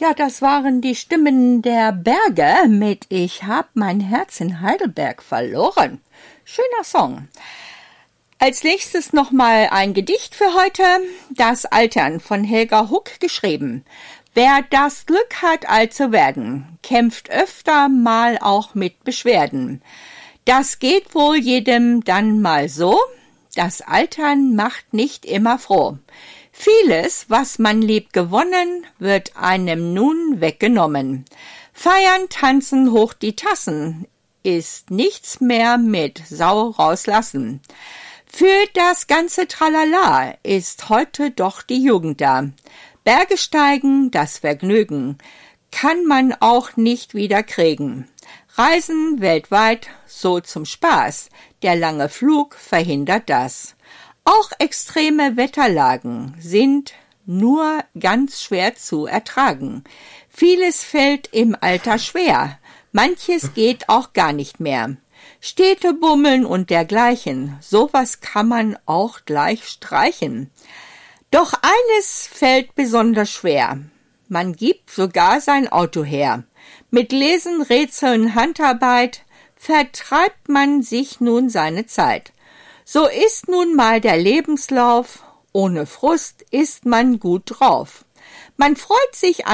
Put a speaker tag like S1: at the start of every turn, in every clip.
S1: Ja, das waren die Stimmen der Berge mit Ich hab mein Herz in Heidelberg verloren. Schöner Song. Als nächstes nochmal ein Gedicht für heute. Das Altern von Helga Huck geschrieben. Wer das Glück hat, alt zu werden, kämpft öfter mal auch mit Beschwerden. Das geht wohl jedem dann mal so. Das Altern macht nicht immer froh. Vieles, was man lieb gewonnen, wird einem nun weggenommen. Feiern, tanzen, hoch die Tassen, ist nichts mehr mit Sau rauslassen. Für das ganze Tralala ist heute doch die Jugend da. Berge steigen, das Vergnügen, kann man auch nicht wieder kriegen. Reisen weltweit, so zum Spaß, der lange Flug verhindert das. Auch extreme Wetterlagen sind nur ganz schwer zu ertragen. Vieles fällt im Alter schwer, manches geht auch gar nicht mehr. Städte bummeln und dergleichen, sowas kann man auch gleich streichen. Doch eines fällt besonders schwer, man gibt sogar sein Auto her. Mit Lesen, Rätseln, Handarbeit vertreibt man sich nun seine Zeit. So ist nun mal der Lebenslauf, ohne Frust ist man gut drauf. Man freut sich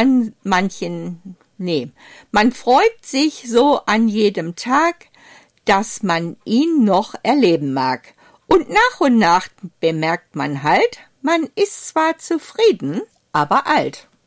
S1: so an jedem Tag, dass man ihn noch erleben mag. Und nach bemerkt man halt, man ist zwar zufrieden, aber alt.